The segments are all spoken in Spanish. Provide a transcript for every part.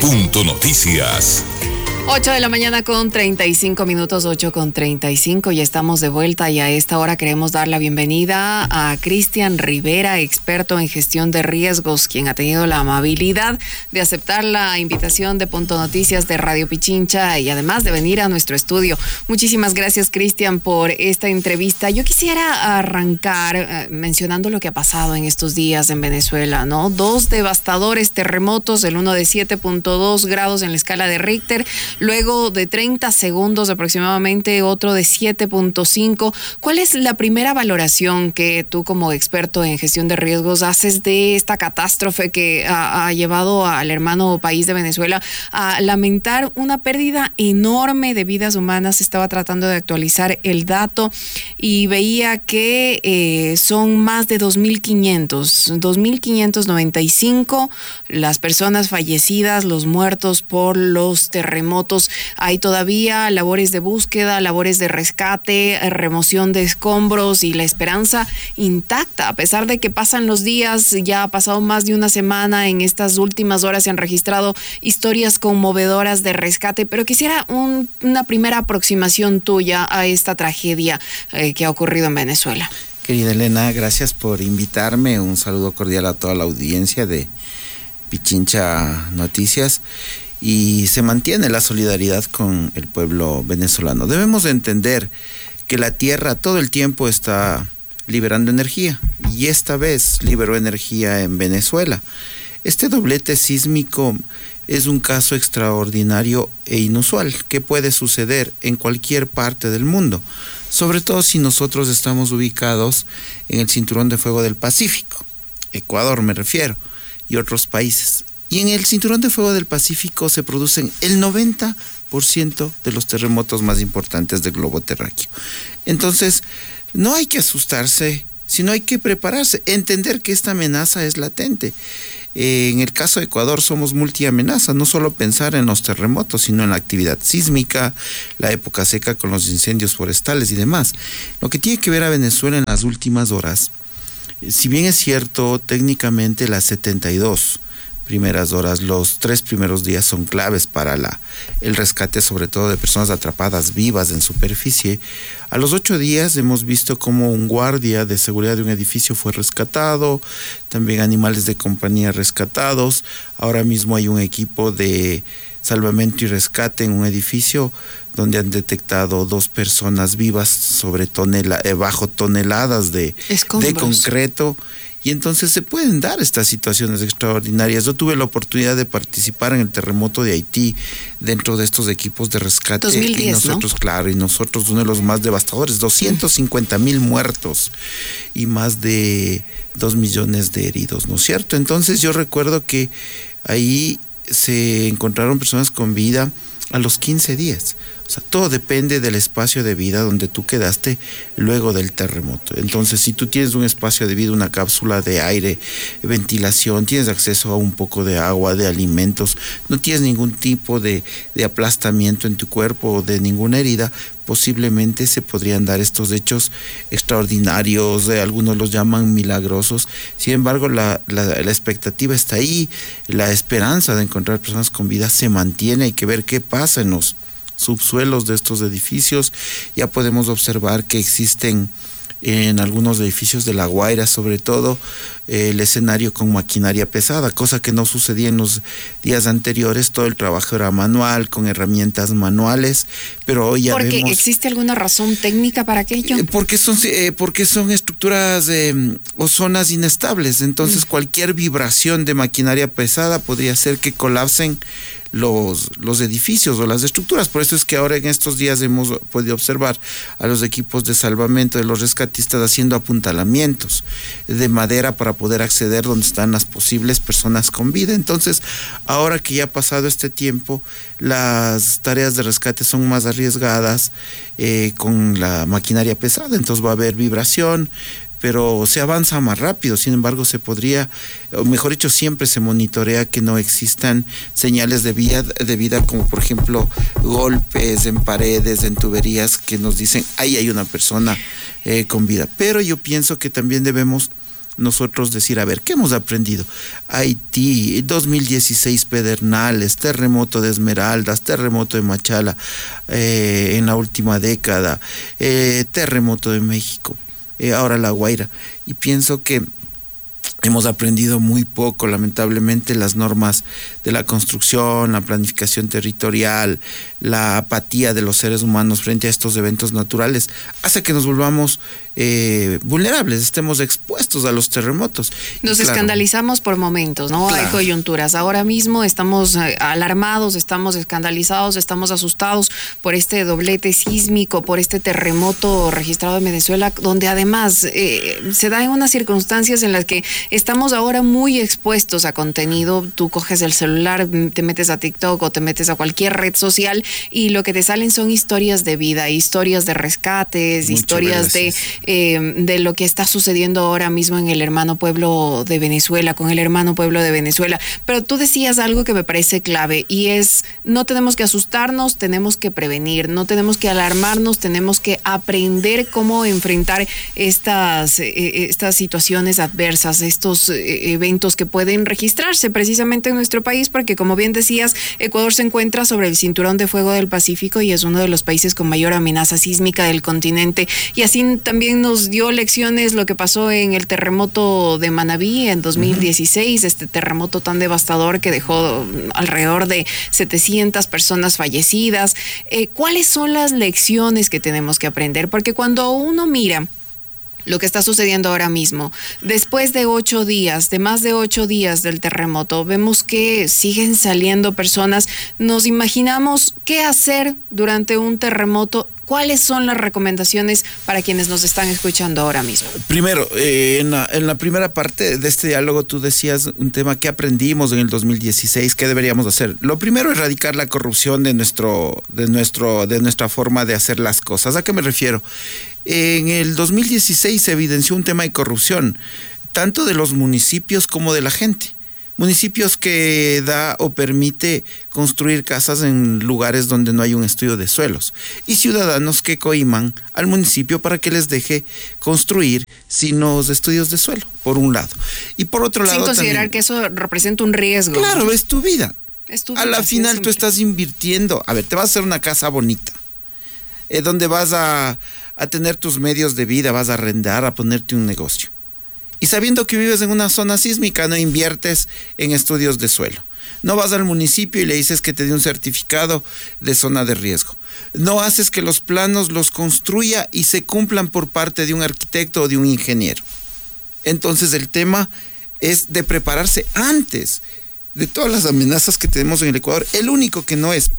Punto Noticias. 8 de la mañana con 35 minutos, 8:35, y estamos de vuelta, y a esta hora queremos dar la bienvenida a Cristian Rivera, experto en gestión de riesgos, quien ha tenido la amabilidad de aceptar la invitación de Punto Noticias de Radio Pichincha y además de venir a nuestro estudio. Muchísimas gracias, Cristian, por esta entrevista. Yo quisiera arrancar mencionando lo que ha pasado en estos días en Venezuela, ¿no? 2 devastadores terremotos, el uno de 7.2 grados en la escala de Richter. Luego de 30 segundos aproximadamente, otro de 7.5. ¿Cuál es la primera valoración que tú, como experto en gestión de riesgos, haces de esta catástrofe que ha llevado al hermano país de Venezuela a lamentar una pérdida enorme de vidas humanas? Estaba tratando de actualizar el dato y veía que son más de 2.595 las personas fallecidas, los muertos por los terremotos. Hay todavía labores de búsqueda, labores de rescate, remoción de escombros, y la esperanza intacta, a pesar de que pasan los días. Ya ha pasado más de una semana. En estas últimas horas se han registrado historias conmovedoras de rescate, pero quisiera una primera aproximación tuya a esta tragedia que ha ocurrido en Venezuela. Querida Elena, gracias por invitarme. Un saludo cordial a toda la audiencia de Pichincha Noticias. Y se mantiene la solidaridad con el pueblo venezolano. Debemos de entender que la tierra todo el tiempo está liberando energía, y esta vez liberó energía en Venezuela. Este doblete sísmico es un caso extraordinario e inusual que puede suceder en cualquier parte del mundo, sobre todo si nosotros estamos ubicados en el cinturón de fuego del Pacífico, Ecuador me refiero, y otros países. Y en el cinturón de fuego del Pacífico se producen el 90% de los terremotos más importantes del globo terráqueo. Entonces, no hay que asustarse, sino hay que prepararse, entender que esta amenaza es latente. En el caso de Ecuador somos multiamenaza, no solo pensar en los terremotos, sino en la actividad sísmica, la época seca con los incendios forestales y demás. Lo que tiene que ver a Venezuela en las últimas horas, si bien es cierto, técnicamente las 72 primeras horas, los 3 primeros días son claves para el rescate, sobre todo de personas atrapadas vivas en superficie. A los 8 días hemos visto cómo un guardia de seguridad de un edificio fue rescatado, también animales de compañía rescatados. Ahora mismo hay un equipo de salvamento y rescate en un edificio donde han detectado 2 personas vivas sobre bajo toneladas de concreto. Y entonces se pueden dar estas situaciones extraordinarias. Yo tuve la oportunidad de participar en el terremoto de Haití dentro de estos equipos de rescate. 2010, y nosotros, ¿no? Claro, y nosotros uno de los más devastadores, 250,000 muertos y más de 2 millones de heridos, ¿no es cierto? Entonces yo recuerdo que ahí se encontraron personas con vida a los 15 días. O sea, todo depende del espacio de vida donde tú quedaste luego del terremoto. Entonces, si tú tienes un espacio de vida, una cápsula de aire, ventilación, tienes acceso a un poco de agua, de alimentos, no tienes ningún tipo de aplastamiento en tu cuerpo o de ninguna herida, posiblemente se podrían dar estos hechos extraordinarios, algunos los llaman milagrosos. Sin embargo, la expectativa está ahí, la esperanza de encontrar personas con vida se mantiene. Hay que ver qué pasa en los subsuelos de estos edificios. Ya podemos observar que existen en algunos edificios de La Guaira, sobre todo, el escenario con maquinaria pesada, cosa que no sucedía en los días anteriores. Todo el trabajo era manual, con herramientas manuales, pero hoy ya vemos... ¿Existe alguna razón técnica para aquello? Porque son estructuras o zonas inestables, entonces cualquier vibración de maquinaria pesada podría hacer que colapsen los edificios o las estructuras. Por eso es que ahora en estos días hemos podido observar a los equipos de salvamento de los rescatistas haciendo apuntalamientos de madera para poder acceder donde están las posibles personas con vida. Entonces, ahora que ya ha pasado este tiempo, las tareas de rescate son más arriesgadas con la maquinaria pesada, entonces va a haber vibración, pero se avanza más rápido. Sin embargo, se podría, o mejor dicho, siempre se monitorea que no existan señales de vida, como por ejemplo golpes en paredes, en tuberías, que nos dicen ahí hay una persona con vida. Pero yo pienso que también debemos nosotros decir, a ver, ¿qué hemos aprendido? Haití, 2016 Pedernales, terremoto de Esmeraldas, terremoto de Machala en la última década, terremoto de México, ahora La Guaira. Y pienso que hemos aprendido muy poco, lamentablemente. Las normas de la construcción, la planificación territorial, la apatía de los seres humanos frente a estos eventos naturales hace que nos volvamos vulnerables, estemos expuestos a los terremotos. Nos escandalizamos por momentos, ¿no? Claro. Hay coyunturas. Ahora mismo estamos alarmados, estamos escandalizados, estamos asustados por este doblete sísmico, por este terremoto registrado en Venezuela, donde además se da en unas circunstancias en las que estamos ahora muy expuestos a contenido. Tú coges el celular, te metes a TikTok o te metes a cualquier red social y lo que te salen son historias de vida, historias de rescates, historias de lo que está sucediendo ahora mismo en el hermano pueblo de Venezuela, con el hermano pueblo de Venezuela. Pero tú decías algo que me parece clave y es, no tenemos que asustarnos, tenemos que prevenir, no tenemos que alarmarnos, tenemos que aprender cómo enfrentar estas situaciones adversas, estos eventos que pueden registrarse precisamente en nuestro país, porque como bien decías, Ecuador se encuentra sobre el cinturón de fuego del Pacífico y es uno de los países con mayor amenaza sísmica del continente, y así también nos dio lecciones lo que pasó en el terremoto de Manabí en 2016, este terremoto tan devastador que dejó alrededor de 700 personas fallecidas. ¿Cuáles son las lecciones que tenemos que aprender? Porque cuando uno mira lo que está sucediendo ahora mismo, después de más de 8 días del terremoto, vemos que siguen saliendo personas. Nos imaginamos qué hacer durante un terremoto. ¿Cuáles son las recomendaciones para quienes nos están escuchando ahora mismo? Primero, en la primera parte de este diálogo tú decías un tema que aprendimos en el 2016, ¿qué deberíamos hacer? Lo primero, erradicar la corrupción de nuestra forma de hacer las cosas. ¿A qué me refiero? En el 2016 se evidenció un tema de corrupción, tanto de los municipios como de la gente. Municipios que da o permite construir casas en lugares donde no hay un estudio de suelos, y ciudadanos que cohiman al municipio para que les deje construir sin los estudios de suelo, por un lado. Y por otro lado, sin considerar también, que eso representa un riesgo. Claro, es tu vida. A la final tú siempre estás invirtiendo. A ver, te vas a hacer una casa bonita, donde vas a tener tus medios de vida, vas a arrendar, a ponerte un negocio. Y sabiendo que vives en una zona sísmica, no inviertes en estudios de suelo. No vas al municipio y le dices que te dé un certificado de zona de riesgo. No haces que los planos los construya y se cumplan por parte de un arquitecto o de un ingeniero. Entonces el tema es de prepararse antes de todas las amenazas que tenemos en el Ecuador. El único que no es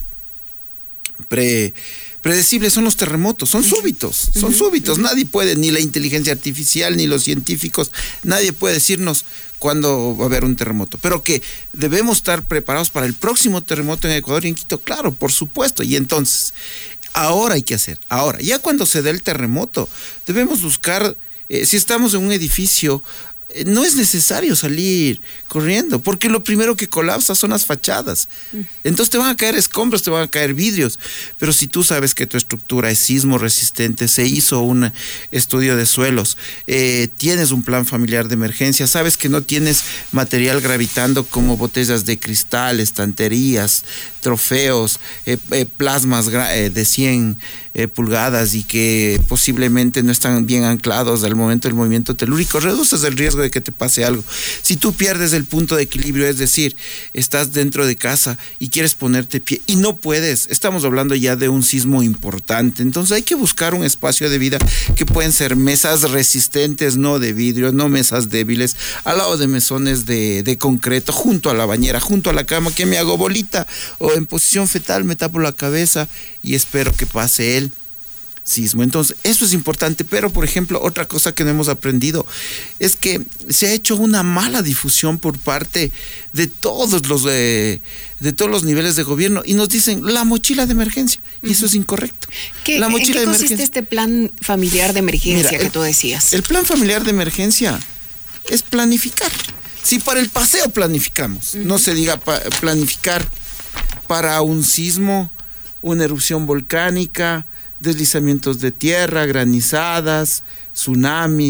predecibles son los terremotos, son súbitos, nadie puede, ni la inteligencia artificial, ni los científicos, nadie puede decirnos cuándo va a haber un terremoto, pero que debemos estar preparados para el próximo terremoto en Ecuador y en Quito, claro, por supuesto. Y entonces, ahora hay que hacer, ya cuando se dé el terremoto, debemos buscar, si estamos en un edificio, no es necesario salir corriendo, porque lo primero que colapsa son las fachadas. Entonces te van a caer escombros, te van a caer vidrios, pero si tú sabes que tu estructura es sismo resistente, se hizo un estudio de suelos, tienes un plan familiar de emergencia, sabes que no tienes material gravitando como botellas de cristal, estanterías, trofeos, plasmas de 100 pulgadas y que posiblemente no están bien anclados al momento del movimiento telúrico, reduces el riesgo de que te pase algo. Si tú pierdes el punto de equilibrio, es decir, estás dentro de casa y quieres ponerte pie y no puedes, estamos hablando ya de un sismo importante, entonces hay que buscar un espacio de vida que pueden ser mesas resistentes, no de vidrio, no mesas débiles, al lado de mesones de concreto, junto a la bañera, junto a la cama, que me hago bolita o en posición fetal me tapo la cabeza y espero que pase el sismo. Entonces, eso es importante, pero por ejemplo, otra cosa que no hemos aprendido es que se ha hecho una mala difusión por parte de todos los niveles de gobierno y nos dicen la mochila de emergencia, y eso es incorrecto. ¿En qué consiste este plan familiar de emergencia que tú decías? El plan familiar de emergencia es planificar. Si para el paseo planificamos, no se diga planificar para un sismo, una erupción volcánica, deslizamientos de tierra, granizadas, tsunamis,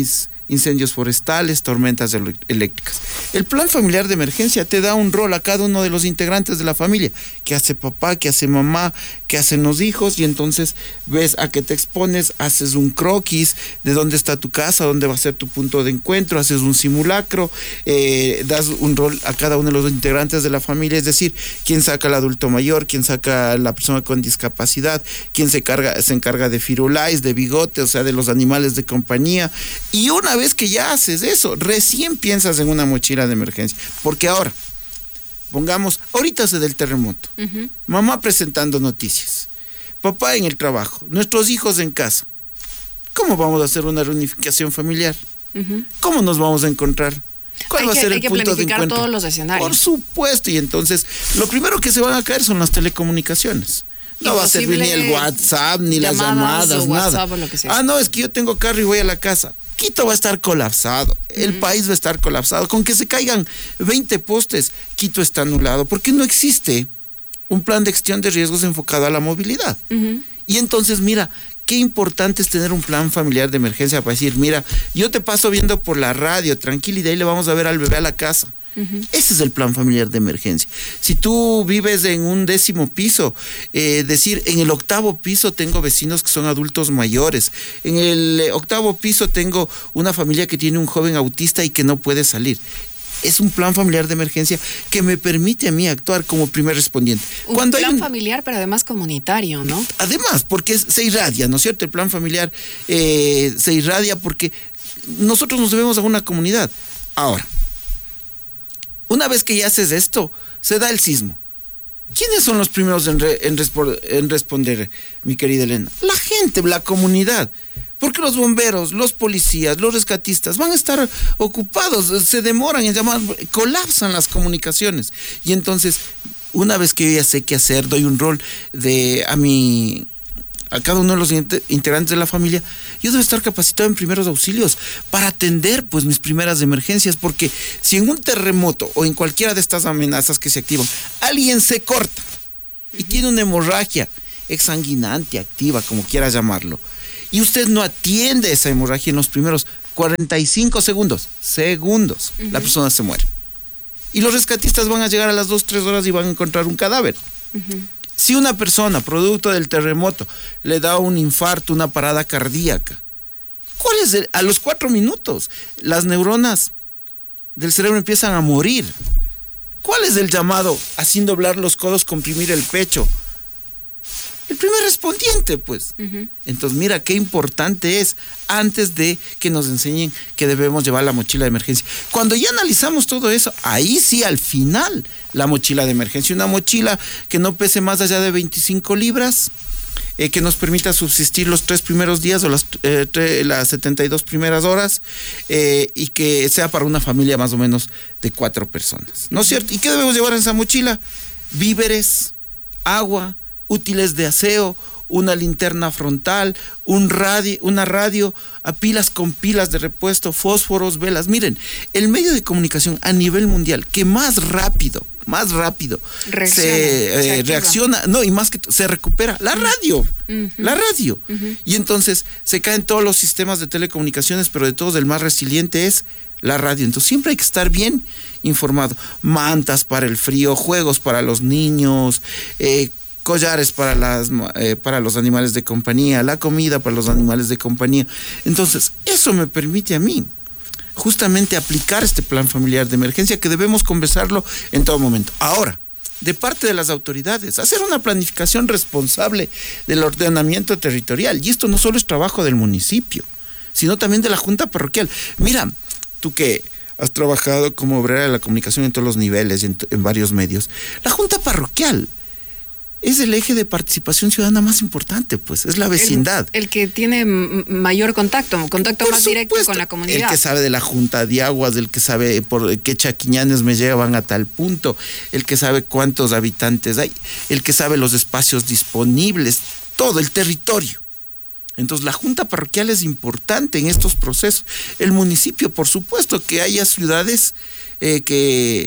incendios forestales, tormentas eléctricas. El plan familiar de emergencia te da un rol a cada uno de los integrantes de la familia. ¿Qué hace papá? ¿Qué hace mamá? ¿Qué hacen los hijos? Y entonces ves a qué te expones, haces un croquis de dónde está tu casa, dónde va a ser tu punto de encuentro, haces un simulacro, das un rol a cada uno de los integrantes de la familia, es decir, quién saca al adulto mayor, quién saca a la persona con discapacidad, quién se encarga de firulais, de bigote, o sea, de los animales de compañía. Y una vez que ya haces eso, recién piensas en una mochila de emergencia. Porque ahora, pongamos, ahorita se del terremoto, mamá presentando noticias, papá en el trabajo, nuestros hijos en casa. ¿Cómo vamos a hacer una reunificación familiar? ¿Cómo nos vamos a encontrar? ¿Cuál va a ser el punto de encuentro? Todos los escenarios. Por supuesto, y entonces lo primero que se van a caer son las telecomunicaciones. No va a servir ni el WhatsApp, ni las llamadas, nada. No, es que yo tengo carro y voy a la casa. Quito va a estar colapsado, el país va a estar colapsado. Con que se caigan 20 postes, Quito está anulado, porque no existe un plan de gestión de riesgos enfocado a la movilidad. Y entonces, mira, qué importante es tener un plan familiar de emergencia para decir, mira, yo te paso viendo por la radio, tranquilo, y de ahí le vamos a ver al bebé a la casa. Ese es el plan familiar de emergencia. Si tú vives en un 10º piso, decir, en el 8º piso tengo vecinos que son adultos mayores, en el 8º piso tengo una familia que tiene un joven autista y que no puede salir. Es un plan familiar de emergencia que me permite a mí actuar como primer respondiente. Un plan familiar, pero además comunitario, ¿no? Además, porque se irradia, ¿no es cierto? El plan familiar se irradia porque nosotros nos debemos a una comunidad. Ahora, una vez que ya haces esto, se da el sismo. ¿Quiénes son los primeros en responder, mi querida Elena? La gente, la comunidad. Porque los bomberos, los policías, los rescatistas van a estar ocupados, se demoran en llamar, colapsan las comunicaciones. Y entonces, una vez que yo ya sé qué hacer, doy un rol a cada uno de los integrantes de la familia, yo debo estar capacitado en primeros auxilios para atender pues mis primeras emergencias, porque si en un terremoto o en cualquiera de estas amenazas que se activan, alguien se corta y tiene una hemorragia exsanguinante, activa, como quieras llamarlo, y usted no atiende esa hemorragia en los primeros 45 segundos, la persona se muere. Y los rescatistas van a llegar a las 2-3 horas y van a encontrar un cadáver. Si una persona, producto del terremoto, le da un infarto, una parada cardíaca, ¿cuál es a los 4 minutos? Las neuronas del cerebro empiezan a morir. ¿Cuál es el llamado? Sin doblar los codos, comprimir el pecho. El primer respondiente, pues. Entonces, mira qué importante es antes de que nos enseñen que debemos llevar la mochila de emergencia. Cuando ya analizamos todo eso, ahí sí, al final, la mochila de emergencia. Una mochila que no pese más allá de 25 libras, que nos permita subsistir los 3 primeros días o las 72 primeras horas, y que sea para una familia más o menos de 4 personas. ¿No es cierto? ¿Y qué debemos llevar en esa mochila? Víveres, agua, útiles de aseo, una linterna frontal, una radio, a pilas con pilas de repuesto, fósforos, velas. Miren, el medio de comunicación a nivel mundial que más rápido reacciona, no, y más que se recupera, la radio. Y entonces se caen todos los sistemas de telecomunicaciones, pero de todos el más resiliente es la radio. Entonces siempre hay que estar bien informado. Mantas para el frío, juegos para los niños, collares para los animales de compañía, la comida para los animales de compañía. Entonces, eso me permite a mí justamente aplicar este plan familiar de emergencia, que debemos conversarlo en todo momento. Ahora, de parte de las autoridades, hacer una planificación responsable del ordenamiento territorial. Y esto no solo es trabajo del municipio, sino también de la Junta Parroquial. Mira, tú que has trabajado como obrera de la comunicación en todos los niveles y en varios medios, la Junta Parroquial es el eje de participación ciudadana más importante, pues, es la vecindad. El que tiene mayor contacto más directo con la comunidad. El que sabe de la junta de aguas, el que sabe por qué chaquiñanes me llevan a tal punto, el que sabe cuántos habitantes hay, el que sabe los espacios disponibles, todo el territorio. Entonces, la junta parroquial es importante en estos procesos. El municipio, por supuesto, que haya ciudades que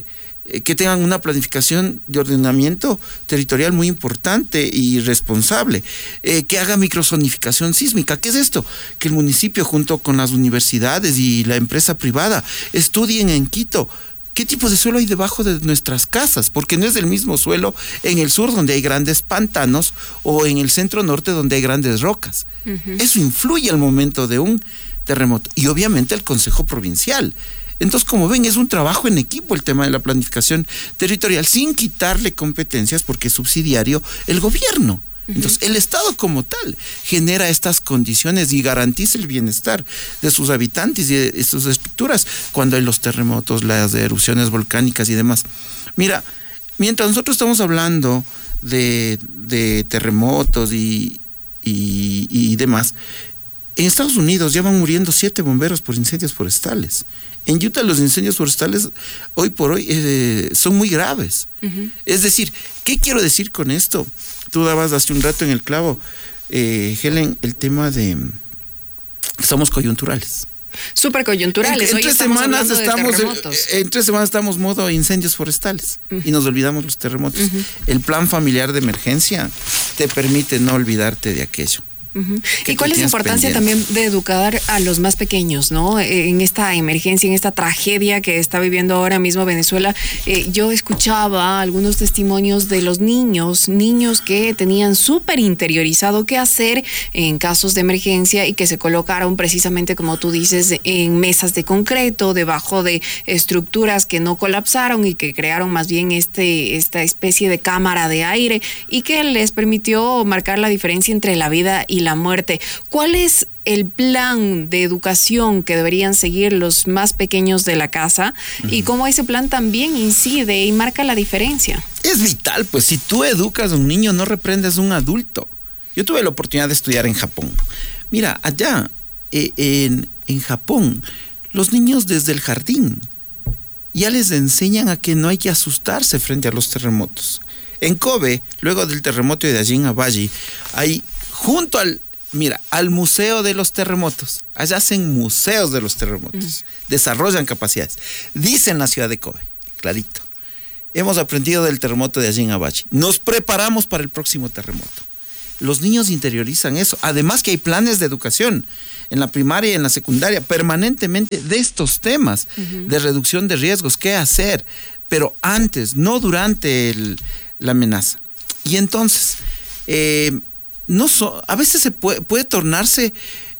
que tengan una planificación de ordenamiento territorial muy importante y responsable, que haga microzonificación sísmica. ¿Qué es esto? Que el municipio junto con las universidades y la empresa privada estudien en Quito qué tipo de suelo hay debajo de nuestras casas, porque no es el mismo suelo en el sur donde hay grandes pantanos o en el centro norte donde hay grandes rocas. Eso influye al momento de un terremoto y obviamente el Consejo Provincial. Entonces, como ven, es un trabajo en equipo el tema de la planificación territorial, sin quitarle competencias, porque es subsidiario el gobierno. Entonces, el Estado como tal genera estas condiciones y garantiza el bienestar de sus habitantes y de sus estructuras cuando hay los terremotos, las erupciones volcánicas y demás. Mira, mientras nosotros estamos hablando de terremotos y demás, en Estados Unidos ya van muriendo 7 bomberos por incendios forestales. En Utah los incendios forestales hoy por hoy son muy graves. Es decir, ¿qué quiero decir con esto? Tú dabas hace un rato en el clavo, Helen, el tema de somos coyunturales. Súper coyunturales. En 3 semanas estamos modo incendios forestales y nos olvidamos los terremotos. El plan familiar de emergencia te permite no olvidarte de aquello. ¿Y cuál es la importancia también de educar a los más pequeños, ¿no? En esta emergencia, en esta tragedia que está viviendo ahora mismo Venezuela? Yo escuchaba algunos testimonios de los niños que tenían súper interiorizado qué hacer en casos de emergencia y que se colocaron precisamente, como tú dices, en mesas de concreto, debajo de estructuras que no colapsaron y que crearon más bien esta especie de cámara de aire y que les permitió marcar la diferencia entre la vida y la muerte. ¿Cuál es el plan de educación que deberían seguir los más pequeños de la casa y cómo ese plan también incide y marca la diferencia? Es vital, pues si tú educas a un niño no reprendes a un adulto. Yo tuve la oportunidad de estudiar en Japón. Mira, allá en Japón, los niños desde el jardín ya les enseñan a que no hay que asustarse frente a los terremotos. En Kobe, luego del terremoto de Ajin Abaji, hay junto al Museo de los Terremotos. Allá hacen museos de los terremotos. Desarrollan capacidades. Dice en la ciudad de Kobe, clarito, hemos aprendido del terremoto de Ajin Abaji. Nos preparamos para el próximo terremoto. Los niños interiorizan eso. Además que hay planes de educación en la primaria y en la secundaria permanentemente de estos temas de reducción de riesgos. ¿Qué hacer? Pero antes, no durante la amenaza. Y entonces, a veces se puede tornarse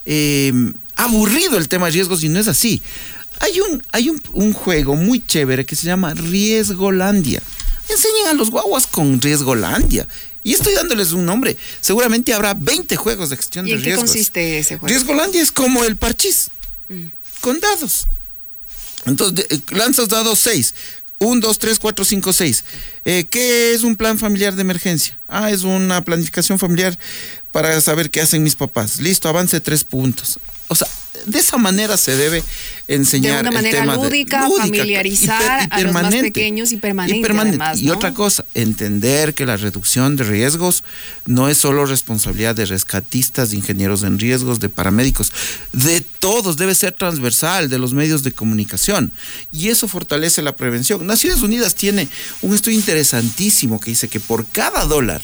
aburrido el tema de riesgos y no es así. Hay un juego muy chévere que se llama Riesgolandia. Enseñen a los guaguas con Riesgolandia. Y estoy dándoles un nombre. Seguramente habrá 20 juegos de gestión de riesgos. ¿Y en qué consiste ese juego? Riesgolandia es como el parchís, con dados. Entonces, lanzas dados 6. 1, 2, 3, 4, 5, 6. ¿Qué es un plan familiar de emergencia? Es una planificación familiar para saber qué hacen mis papás. Listo, avance 3 puntos. O sea, de esa manera se debe enseñar de una manera lúdica, familiarizar a los más pequeños y permanente. Además, ¿no? Y otra cosa, entender que la reducción de riesgos no es solo responsabilidad de rescatistas, de ingenieros en riesgos, de paramédicos, de todos, debe ser transversal, de los medios de comunicación. Y eso fortalece la prevención. Naciones Unidas tiene un estudio interesantísimo que dice que por cada dólar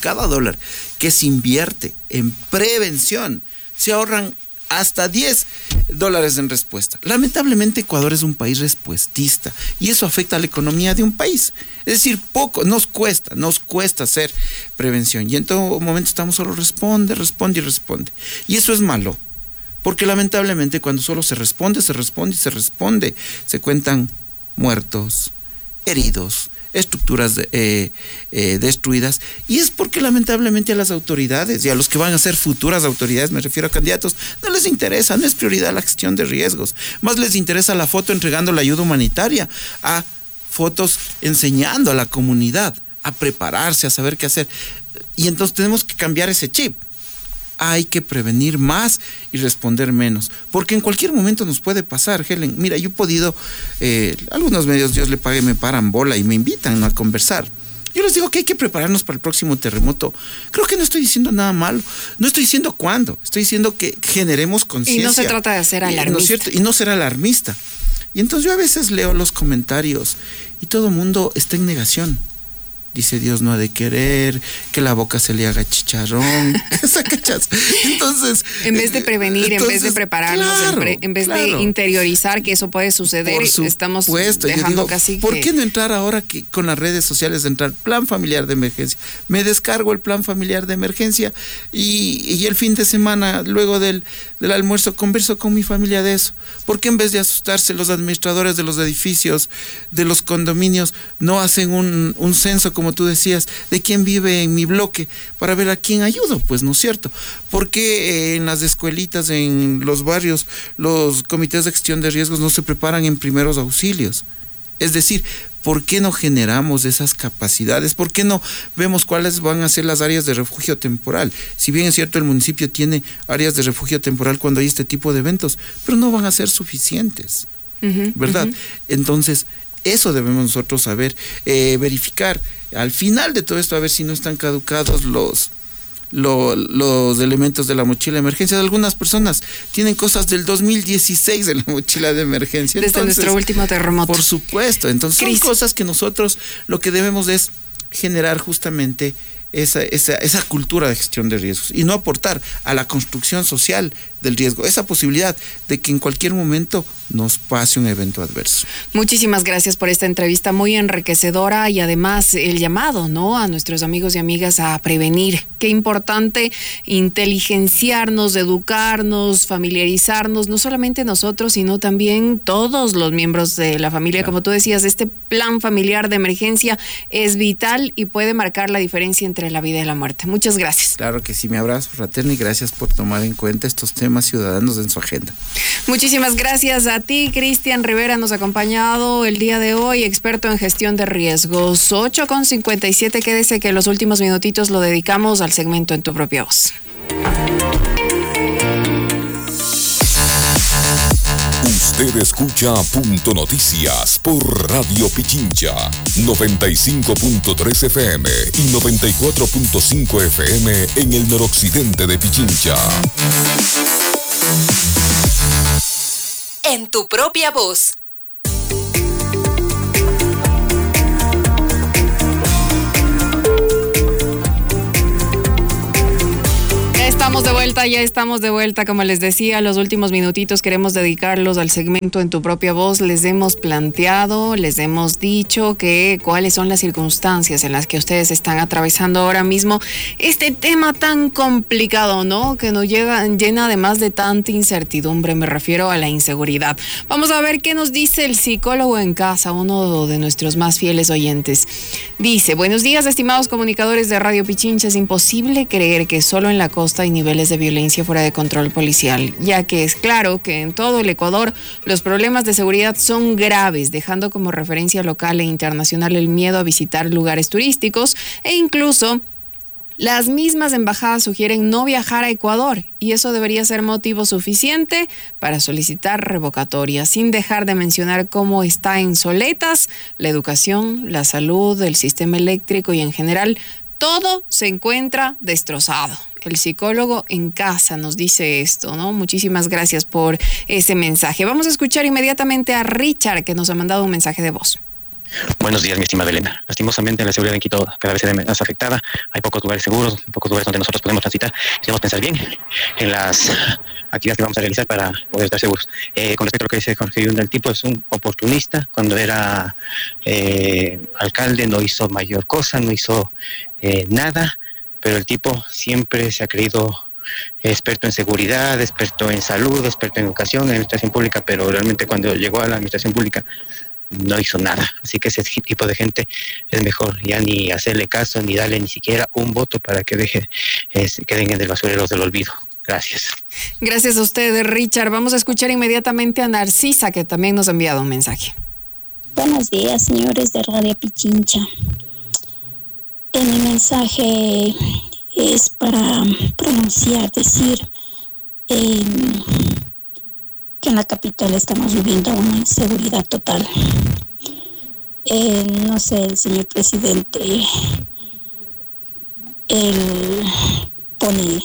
que se invierte en prevención, se ahorran hasta $10 en respuesta. Lamentablemente Ecuador es un país respuestista y eso afecta a la economía de un país. Es decir, poco nos cuesta hacer prevención y en todo momento estamos solo responde. Y eso es malo, porque lamentablemente cuando solo se responde, se cuentan muertos, heridos, estructuras destruidas, y es porque lamentablemente a las autoridades y a los que van a ser futuras autoridades, me refiero a candidatos, no les interesa, no es prioridad la gestión de riesgos, más les interesa la foto entregando la ayuda humanitaria, a fotos enseñando a la comunidad a prepararse, a saber qué hacer, y entonces tenemos que cambiar ese chip. Hay que prevenir más y responder menos, porque en cualquier momento nos puede pasar, Helen. Mira, yo he podido, algunos medios, Dios le pague, me paran bola y me invitan a conversar. Yo les digo que hay que prepararnos para el próximo terremoto. Creo que no estoy diciendo nada malo, no estoy diciendo cuándo, estoy diciendo que generemos conciencia. Y no se trata de ser alarmista. ¿No es cierto? Y no ser alarmista. Y entonces yo a veces leo los comentarios y todo el mundo está en negación. Dice Dios no ha de querer, que la boca se le haga chicharrón. Entonces, en vez de prevenir, en vez de prepararnos, claro, en vez de interiorizar que eso puede suceder, estamos dejando casi ¿por qué no entrar ahora que con las redes sociales, entrar plan familiar de emergencia? Me descargo el plan familiar de emergencia y el fin de semana, luego del almuerzo, converso con mi familia de eso. ¿Por qué en vez de asustarse los administradores de los edificios, de los condominios, no hacen un censo, como tú decías, de quién vive en mi bloque, para ver a quién ayudo? Pues, ¿no es cierto? ¿Por qué en las escuelitas, en los barrios, los comités de gestión de riesgos no se preparan en primeros auxilios? Es decir, ¿por qué no generamos esas capacidades? ¿Por qué no vemos cuáles van a ser las áreas de refugio temporal? Si bien es cierto, el municipio tiene áreas de refugio temporal cuando hay este tipo de eventos, pero no van a ser suficientes, ¿verdad? Entonces, eso debemos nosotros saber, verificar al final de todo esto, a ver si no están caducados los elementos de la mochila de emergencia. Algunas personas tienen cosas del 2016 en la mochila de emergencia. Desde nuestro último terremoto. Por supuesto. Entonces son cosas que nosotros lo que debemos es generar justamente esa cultura de gestión de riesgos y no aportar a la construcción social del riesgo, esa posibilidad de que en cualquier momento nos pase un evento adverso. Muchísimas gracias por esta entrevista muy enriquecedora y además el llamado, ¿no?, a nuestros amigos y amigas a prevenir. Qué importante inteligenciarnos, educarnos, familiarizarnos, no solamente nosotros, sino también todos los miembros de la familia. Claro. Como tú decías, este plan familiar de emergencia es vital y puede marcar la diferencia entre la vida y la muerte. Muchas gracias. Claro que sí, mi abrazo fraterno y gracias por tomar en cuenta estos temas ciudadanos en su agenda. Muchísimas gracias a ti, Cristian Rivera, nos ha acompañado el día de hoy, experto en gestión de riesgos. 8:57, quédese que los últimos minutitos lo dedicamos al segmento En tu propia voz. Usted escucha Punto Noticias por Radio Pichincha, 95.3 FM y 94.5 FM en el noroccidente de Pichincha. En tu propia voz. Ya estamos de vuelta, como les decía, los últimos minutitos queremos dedicarlos al segmento En tu propia voz. Les hemos planteado, les hemos dicho cuáles son las circunstancias en las que ustedes están atravesando ahora mismo este tema tan complicado, ¿no?, que nos llena además de tanta incertidumbre. Me refiero a la inseguridad. Vamos a ver qué nos dice el psicólogo en casa, uno de nuestros más fieles oyentes. Dice: buenos días, estimados comunicadores de Radio Pichincha. Es imposible creer que solo en la costa hay niveles de violencia fuera de control policial, ya que es claro que en todo el Ecuador los problemas de seguridad son graves, dejando como referencia local e internacional el miedo a visitar lugares turísticos e incluso las mismas embajadas sugieren no viajar a Ecuador, y eso debería ser motivo suficiente para solicitar revocatoria, sin dejar de mencionar cómo está en soletas la educación, la salud, el sistema eléctrico y en general todo se encuentra destrozado. El psicólogo en casa nos dice esto, ¿no? Muchísimas gracias por ese mensaje. Vamos a escuchar inmediatamente a Richard, que nos ha mandado un mensaje de voz. Buenos días, mi estimada Elena. Lastimosamente, la seguridad en Quito cada vez se ve más afectada. Hay pocos lugares seguros, pocos lugares donde nosotros podemos transitar. Debemos pensar bien en las actividades que vamos a realizar para poder estar seguros. Con respecto a lo que dice Jorge Yunda, el tipo es un oportunista. Cuando era alcalde no hizo mayor cosa, no hizo nada, pero el tipo siempre se ha creído experto en seguridad, experto en salud, experto en educación, en administración pública, pero realmente cuando llegó a la administración pública no hizo nada. Así que ese tipo de gente es mejor ya ni hacerle caso, ni darle ni siquiera un voto para que queden en el basurero del olvido. Gracias. Gracias a usted, Richard. Vamos a escuchar inmediatamente a Narcisa, que también nos ha enviado un mensaje. Buenos días, señores de Radio Pichincha. En el mensaje es para decir que en la capital estamos viviendo una inseguridad total. No sé, el señor presidente él pone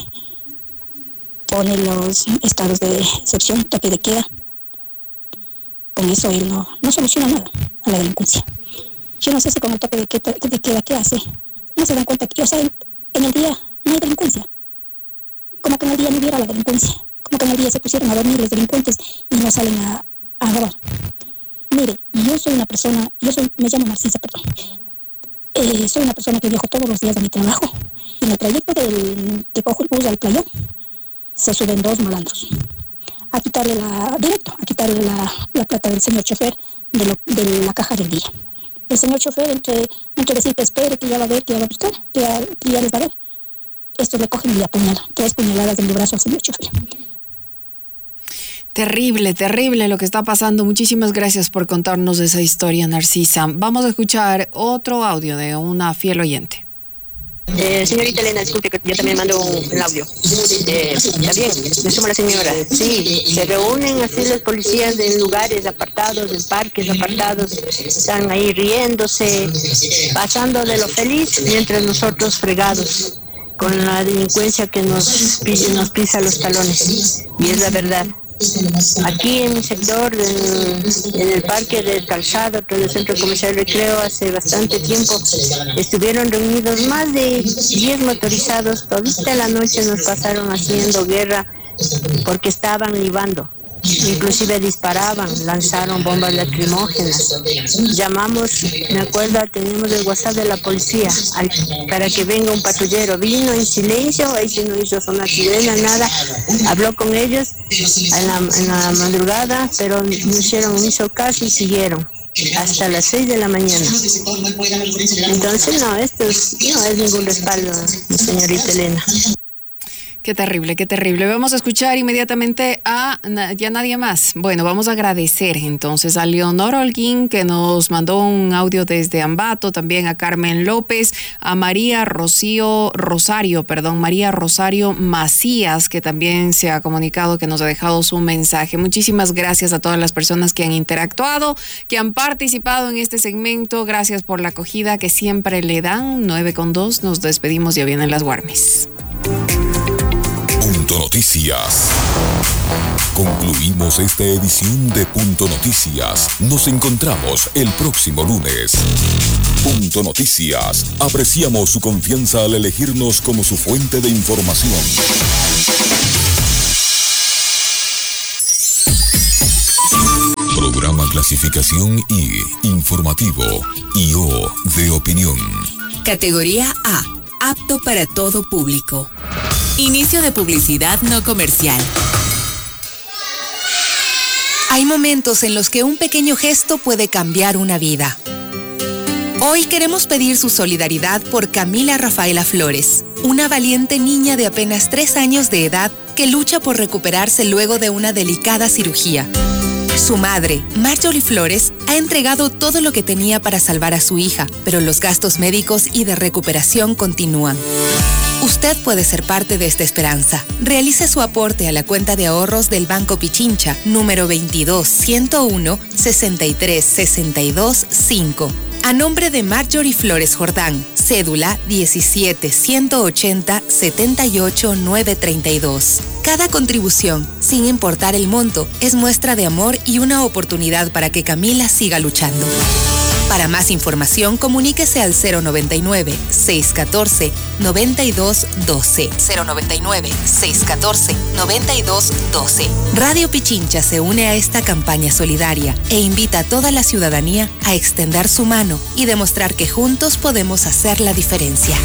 los estados de excepción, toque de queda. Con eso él no soluciona nada a la delincuencia. Yo no sé si con el toque de queda que hace, no se dan cuenta que, o sea, en el día no hay delincuencia. Como que en el día no hubiera la delincuencia. Como que en el día se pusieron a dormir los delincuentes y no salen a robar. Mire, yo soy una persona, me llamo Narcisa, perdón. Soy una persona que viajo todos los días a mi trabajo. En el trayecto que cojo el bus al playón, se suben 2 malandros a quitarle la plata del señor chofer de la caja del día. El señor chofer, entre decir que espere, que ya va a ver, que ya va a buscar, que ya les va a ver, estos le cogen y le apuñalan, 3 puñaladas en el brazo al señor chofer. Terrible, terrible lo que está pasando. Muchísimas gracias por contarnos esa historia, Narcisa. Vamos a escuchar otro audio de una fiel oyente. Señorita Elena, disculpe que yo también mando un audio. Está bien, me suma la señora. Sí, se reúnen así los policías en lugares apartados, en parques apartados, están ahí riéndose, pasando de lo feliz, mientras nosotros fregados con la delincuencia que nos pisa los talones. Y es la verdad. Aquí en mi sector, en el parque del Calzado, todo el centro comercial Recreo, hace bastante tiempo estuvieron reunidos más de 10 motorizados. Todita la noche nos pasaron haciendo guerra porque estaban libando. Inclusive disparaban, lanzaron bombas lacrimógenas. Llamamos, me acuerdo, teníamos el WhatsApp de la policía para que venga un patrullero. Vino en silencio, ahí sí no hizo sonar sirena, nada. Habló con ellos en la madrugada, pero no hizo caso y siguieron hasta las 6 de la mañana. Entonces, no, esto no es ningún respaldo, señorita Elena. Qué terrible, qué terrible. Vamos a escuchar inmediatamente a ya nadie más. Bueno, vamos a agradecer entonces a Leonor Holguín, que nos mandó un audio desde Ambato, también a Carmen López, a María Rosario Macías, que también se ha comunicado, que nos ha dejado su mensaje. Muchísimas gracias a todas las personas que han interactuado, que han participado en este segmento. Gracias por la acogida que siempre le dan. 9:02, nos despedimos, ya vienen las Guarmes. Punto Noticias. Concluimos esta edición de Punto Noticias. Nos encontramos el próximo lunes. Punto Noticias. Apreciamos su confianza al elegirnos como su fuente de información. Programa Clasificación I, informativo, y O de opinión. Categoría A, apto para todo público. Inicio de publicidad no comercial. Hay momentos en los que un pequeño gesto puede cambiar una vida. Hoy queremos pedir su solidaridad por Camila Rafaela Flores, una valiente niña de apenas 3 años de edad que lucha por recuperarse luego de una delicada cirugía. Su madre, Marjorie Flores, ha entregado todo lo que tenía para salvar a su hija, pero los gastos médicos y de recuperación continúan. Usted puede ser parte de esta esperanza. Realice su aporte a la cuenta de ahorros del Banco Pichincha, número 22-101-63-62-5. A nombre de Marjorie Flores Jordán, cédula 17-180-78-932. Cada contribución, sin importar el monto, es muestra de amor y una oportunidad para que Camila siga luchando. Para más información, comuníquese al 099-614-9212. 099-614-9212. Radio Pichincha se une a esta campaña solidaria e invita a toda la ciudadanía a extender su mano y demostrar que juntos podemos hacer la diferencia.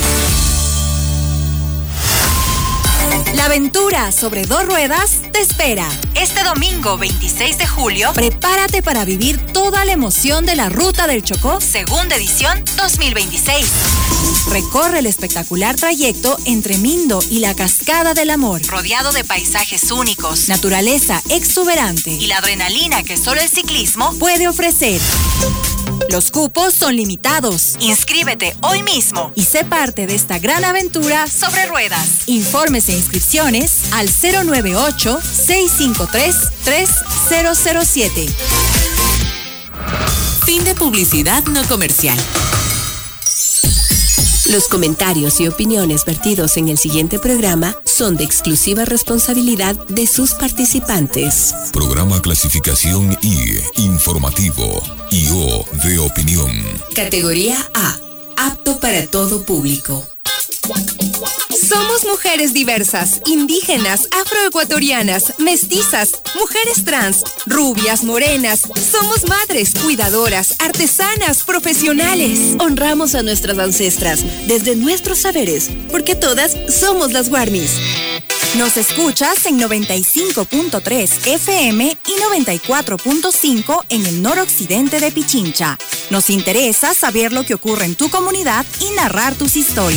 La aventura sobre 2 ruedas te espera. Este domingo 26 de julio, prepárate para vivir toda la emoción de la Ruta del Chocó, segunda edición 2026. Recorre el espectacular trayecto entre Mindo y la Cascada del Amor, rodeado de paisajes únicos, naturaleza exuberante y la adrenalina que solo el ciclismo puede ofrecer. Los cupos son limitados. Inscríbete hoy mismo y sé parte de esta gran aventura sobre ruedas. Informes e inscripciones al 098-653-3007. Fin de publicidad no comercial. Los comentarios y opiniones vertidos en el siguiente programa son de exclusiva responsabilidad de sus participantes. Programa clasificación I, informativo, y O de opinión. Categoría A, apto para todo público. Somos mujeres diversas, indígenas, afroecuatorianas, mestizas, mujeres trans, rubias, morenas. Somos madres, cuidadoras, artesanas, profesionales. Honramos a nuestras ancestras desde nuestros saberes, porque todas somos las Guarmis. Nos escuchas en 95.3 FM y 94.5 en el noroccidente de Pichincha. Nos interesa saber lo que ocurre en tu comunidad y narrar tus historias.